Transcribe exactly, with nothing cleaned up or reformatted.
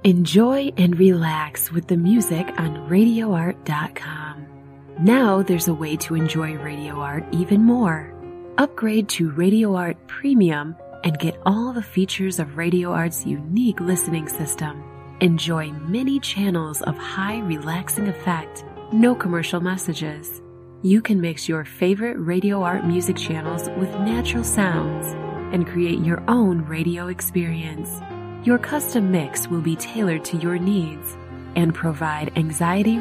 Enjoy and relax with the music on radio art dot com. Now there's a way to enjoy Radio Art even more. Upgrade to Radio Art Premium and get all the features of Radio Art's unique listening system. Enjoy many channels of high relaxing effect, no commercial messages. You can mix your favorite Radio Art music channels with natural sounds and create your own radio experience. Your custom mix will be tailored to your needs and provide anxiety